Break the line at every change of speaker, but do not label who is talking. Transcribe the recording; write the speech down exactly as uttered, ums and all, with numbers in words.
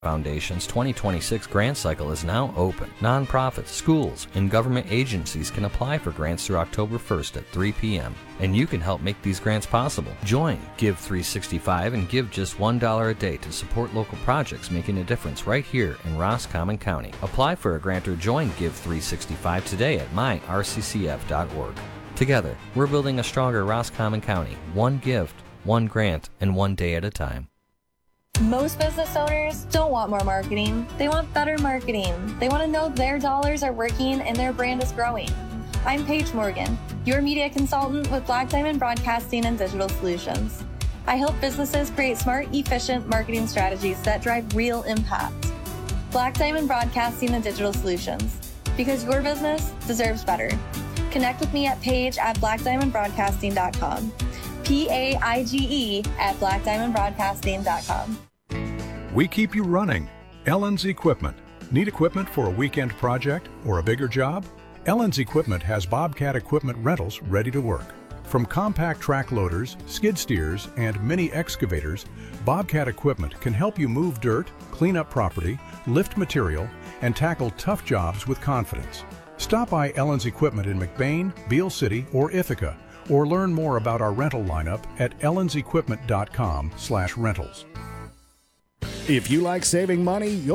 Foundation's twenty twenty-six grant cycle is now open. Nonprofits, schools, and government agencies can apply for grants through October first at three p m And you can help make these grants possible. Join Give three sixty-five and give just one dollar a day to support local projects making a difference right here in Roscommon County. Apply for a grant or join Give three sixty-five today at my r c c f dot org. Together, we're building a stronger Roscommon County, one gift, one grant, and one day at a time.
Most business owners don't want more marketing. They want better marketing. They want to know their dollars are working and their brand is growing. I'm Paige Morgan, your media consultant with Black Diamond Broadcasting and Digital Solutions. I help businesses create smart, efficient marketing strategies that drive real impact. Black Diamond Broadcasting and Digital Solutions, because your business deserves better. Connect with me at Paige at black diamond broadcasting dot com. P A I G E at black diamond broadcasting dot com.
We keep you running. Ellen's Equipment. Need equipment for a weekend project or a bigger job? Ellen's Equipment has Bobcat equipment rentals ready to work. From compact track loaders, skid steers, and mini excavators, Bobcat equipment can help you move dirt, clean up property, lift material, and tackle tough jobs with confidence. Stop by Ellen's Equipment in McBain, Beale City, or Ithaca, or learn more about our rental lineup at ellens equipment dot com slash rentals.
If you like saving money, you'll